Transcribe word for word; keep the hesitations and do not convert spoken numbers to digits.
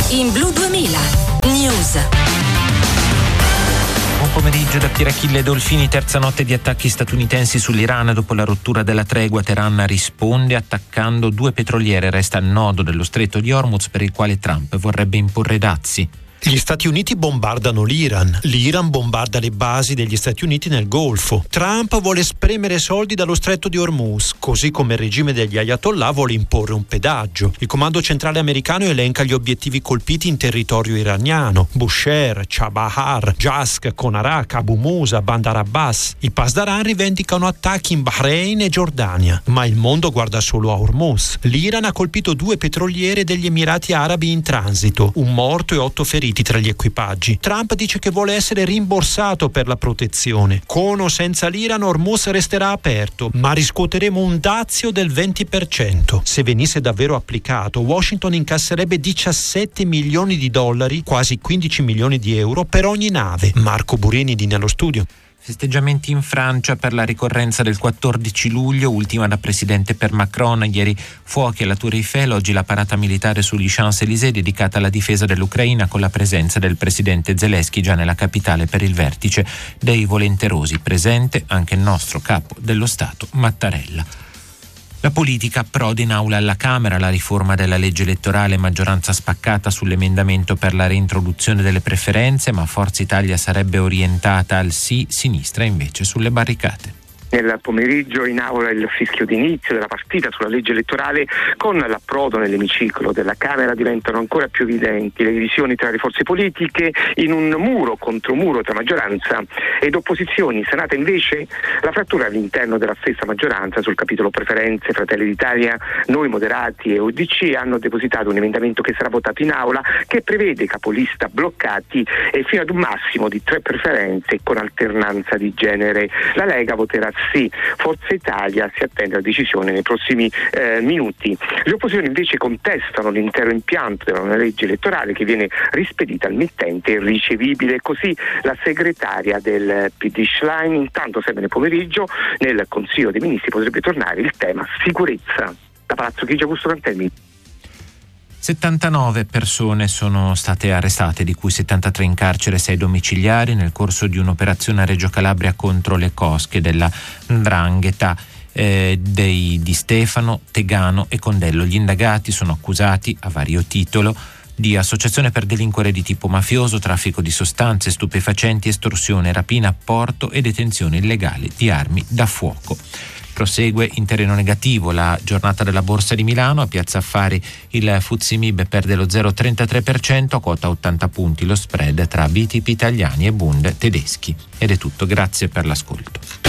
in Blu duemila News. Buon pomeriggio da Pier Achille Dolfini. Terza notte di attacchi statunitensi sull'Iran dopo la rottura della tregua. Teheran risponde attaccando due petroliere. Resta il nodo dello stretto di Hormuz per il quale Trump vorrebbe imporre dazi. Gli Stati Uniti bombardano l'Iran, l'Iran bombarda le basi degli Stati Uniti nel Golfo. Trump vuole spremere soldi dallo stretto di Hormuz, così come il regime degli Ayatollah vuole imporre un pedaggio. Il comando centrale americano elenca gli obiettivi colpiti in territorio iraniano: Bushehr, Chabahar, Jask, Konarak, Abu Musa, Bandar Abbas. I Pasdaran rivendicano attacchi in Bahrain e Giordania, ma il mondo guarda solo a Hormuz. L'Iran ha colpito due petroliere degli Emirati Arabi in transito, un morto e otto feriti tra gli equipaggi. Trump dice che vuole essere rimborsato per la protezione. Con o senza l'Iran, Hormuz resterà aperto, ma riscuoteremo un dazio del venti per cento. Se venisse davvero applicato, Washington incasserebbe diciassette milioni di dollari, quasi quindici milioni di euro, per ogni nave. Marco Burini di Nello Studio. Festeggiamenti in Francia per la ricorrenza del quattordici luglio, ultima da presidente per Macron. Ieri fuochi alla Tour Eiffel, oggi la parata militare sugli Champs-Élysées dedicata alla difesa dell'Ucraina con la presenza del presidente Zelensky già nella capitale per il vertice dei volenterosi. Presente anche il nostro capo dello Stato Mattarella. La politica approda in aula alla Camera la riforma della legge elettorale, maggioranza spaccata sull'emendamento per la reintroduzione delle preferenze, ma Forza Italia sarebbe orientata al sì, sinistra invece sulle barricate. Nel pomeriggio in aula il fischio d'inizio della partita sulla legge elettorale. Con l'approdo nell'emiciclo della Camera diventano ancora più evidenti le divisioni tra le forze politiche in un muro contro muro tra maggioranza ed opposizioni. In Senato invece la frattura all'interno della stessa maggioranza sul capitolo preferenze. Fratelli d'Italia, Noi Moderati e U D C hanno depositato un emendamento che sarà votato in aula che prevede capolista bloccati e fino ad un massimo di tre preferenze con alternanza di genere. La Lega voterà sì, Forza Italia si attende la decisione nei prossimi eh, minuti. Le opposizioni invece contestano l'intero impianto della legge elettorale che viene rispedita al mittente irricevibile. Così la segretaria del P D Schlein. Intanto sempre nel pomeriggio nel Consiglio dei Ministri potrebbe tornare il tema sicurezza. Da Palazzo Chigi, Augusto Cantelmi. settantanove persone sono state arrestate, di cui settantatré in carcere, sei domiciliari, nel corso di un'operazione a Reggio Calabria contro le cosche della 'ndrangheta eh, dei, di Stefano, Tegano e Condello. Gli indagati sono accusati a vario titolo di associazione per delinquere di tipo mafioso, traffico di sostanze stupefacenti, estorsione, rapina, porto e detenzione illegale di armi da fuoco. Prosegue in terreno negativo la giornata della Borsa di Milano. A Piazza Affari il F T S E M I B perde lo zero virgola trentatré per cento, a quota ottanta punti lo spread tra B T P italiani e Bund tedeschi. Ed è tutto, grazie per l'ascolto.